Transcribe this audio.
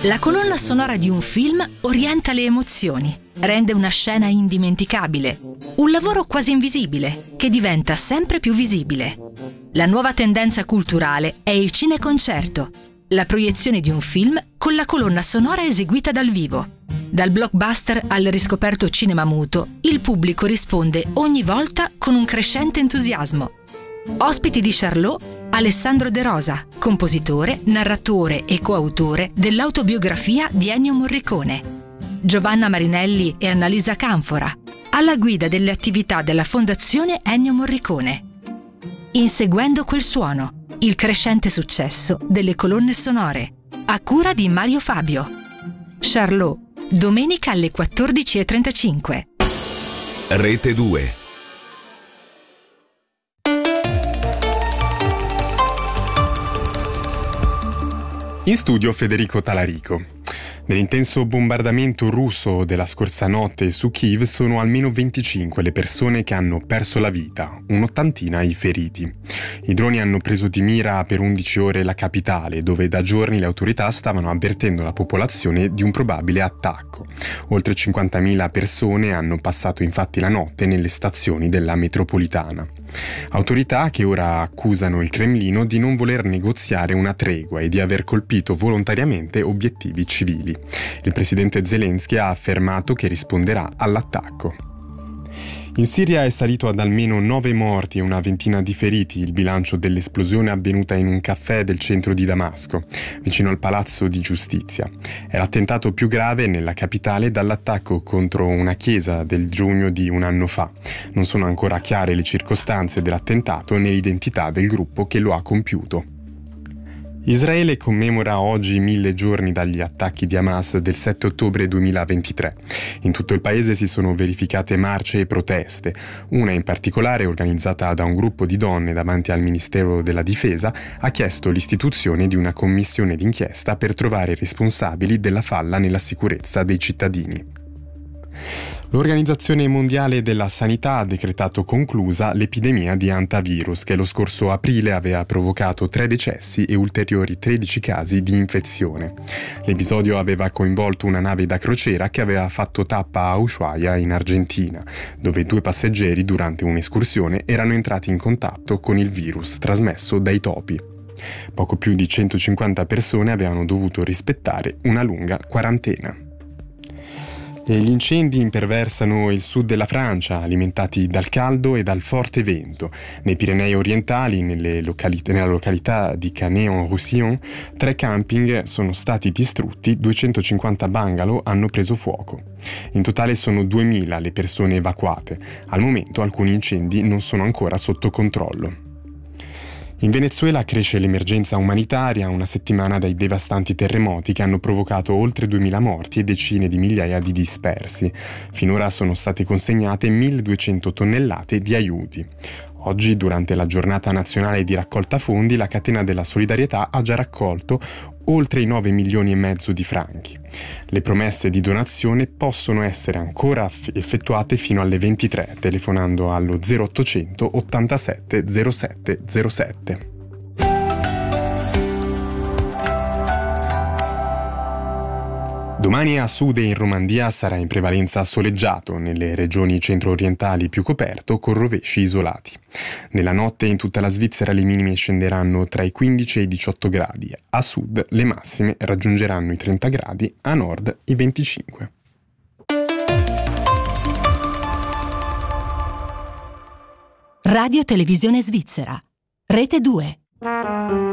La colonna sonora di un film orienta le emozioni, rende una scena indimenticabile, un lavoro quasi invisibile che diventa sempre più visibile. La nuova tendenza culturale è il cineconcerto, la proiezione di un film con la colonna sonora eseguita dal vivo. Dal blockbuster al riscoperto cinema muto, il pubblico risponde ogni volta con un crescente entusiasmo. Ospiti di Charlot, Alessandro De Rosa, compositore, narratore e coautore dell'autobiografia di Ennio Morricone. Giovanna Marinelli e Annalisa Canfora, alla guida delle attività della Fondazione Ennio Morricone. Inseguendo quel suono, il crescente successo delle colonne sonore, a cura di Mario Fabio. Charlot, domenica alle 14:35. Rete 2. In studio Federico Talarico. Nell'intenso bombardamento russo della scorsa notte su Kiev sono almeno 25 le persone che hanno perso la vita, un'ottantina i feriti. I droni hanno preso di mira per 11 ore la capitale, dove da giorni le autorità stavano avvertendo la popolazione di un probabile attacco. Oltre 50.000 persone hanno passato infatti la notte nelle stazioni della metropolitana. Autorità che ora accusano il Cremlino di non voler negoziare una tregua e di aver colpito volontariamente obiettivi civili. Il presidente Zelensky ha affermato che risponderà all'attacco. In Siria è salito ad almeno 9 morti e una ventina di feriti il bilancio dell'esplosione avvenuta in un caffè del centro di Damasco, vicino al Palazzo di Giustizia. È l'attentato più grave nella capitale dall'attacco contro una chiesa del giugno di un anno fa. Non sono ancora chiare le circostanze dell'attentato né l'identità del gruppo che lo ha compiuto. Israele commemora oggi 1000 giorni dagli attacchi di Hamas del 7 ottobre 2023. In tutto il paese si sono verificate marce e proteste. Una in particolare, organizzata da un gruppo di donne davanti al Ministero della Difesa, ha chiesto l'istituzione di una commissione d'inchiesta per trovare i responsabili della falla nella sicurezza dei cittadini. L'Organizzazione Mondiale della Sanità ha decretato conclusa l'epidemia di hantavirus che lo scorso aprile aveva provocato 3 decessi e ulteriori 13 casi di infezione. L'episodio aveva coinvolto una nave da crociera che aveva fatto tappa a Ushuaia in Argentina, dove 2 passeggeri durante un'escursione erano entrati in contatto con il virus trasmesso dai topi. Poco più di 150 persone avevano dovuto rispettare una lunga quarantena. E gli incendi imperversano il sud della Francia, alimentati dal caldo e dal forte vento. Nei Pirenei orientali, nella località di Canet-en-Roussillon, 3 camping sono stati distrutti, 250 bungalow hanno preso fuoco. In totale sono 2000 le persone evacuate. Al momento alcuni incendi non sono ancora sotto controllo. In Venezuela cresce l'emergenza umanitaria a una settimana dai devastanti terremoti che hanno provocato oltre 2000 morti e decine di migliaia di dispersi. Finora sono state consegnate 1200 tonnellate di aiuti. Oggi, durante la giornata nazionale di raccolta fondi, la catena della solidarietà ha già raccolto oltre i 9 milioni e mezzo di franchi. Le promesse di donazione possono essere ancora effettuate fino alle 23, telefonando allo 0800 87 07 07. Domani a sud e in Romandia sarà in prevalenza soleggiato, nelle regioni centro-orientali più coperto con rovesci isolati. Nella notte in tutta la Svizzera le minime scenderanno tra i 15 e i 18 gradi, a sud le massime raggiungeranno i 30 gradi, a nord i 25. Radio Televisione Svizzera, Rete 2.